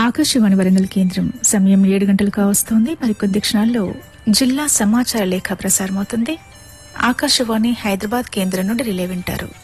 ఆకాశవాణి వరంగల్ కేంద్రం సమయం 7 గంటలు కావస్తోంది. మరికొద్ది క్షణాల్లో జిల్లా సమాచార లేఖ ప్రసారమవుతుంది. ఆకాశవాణి హైదరాబాద్ కేంద్రం నుండి రిలే వింటారు.